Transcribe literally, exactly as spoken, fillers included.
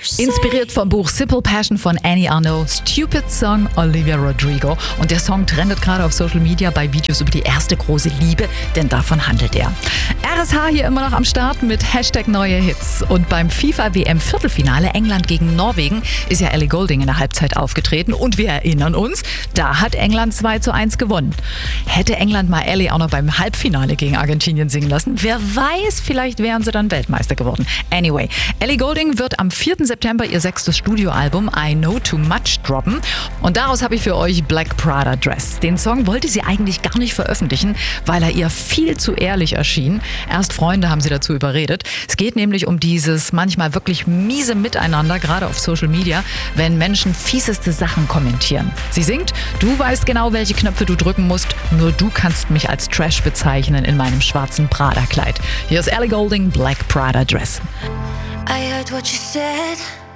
Inspiriert vom Buch Simple Passion von Annie Arnaud, Stupid Song Olivia Rodrigo. Und der Song trendet gerade auf Social Media bei Videos über die erste große Liebe, denn davon handelt er. R S H hier immer noch am Start mit Hashtag neue Hits. Und beim FIFA-W M-Viertelfinale England gegen Norwegen ist ja Ellie Goulding in der Halbzeit aufgetreten. Und wir erinnern uns, da hat England zwei zu eins gewonnen. Hätte England mal Ellie auch noch beim Halbfinale gegen Argentinien singen lassen, wer weiß, vielleicht wären sie dann Weltmeister geworden. Anyway, Ellie Goulding wird am vierten September ihr sechstes Studioalbum I Know Too Much droppen. Und daraus habe ich für euch Black Prada Dress. Den Song wollte sie eigentlich gar nicht veröffentlichen, weil er ihr viel zu ehrlich erschien. Erst Freunde haben sie dazu überredet. Es geht nämlich um dieses manchmal wirklich miese Miteinander, gerade auf Social Media, wenn Menschen fieseste Sachen kommentieren. Sie singt: Du weißt genau, welche Knöpfe du drücken musst, nur du kannst mich als Trash bezeichnen in meinem schwarzen Prada-Kleid. Hier ist Ellie Goulding, Black Prada Dress. I heard what you said.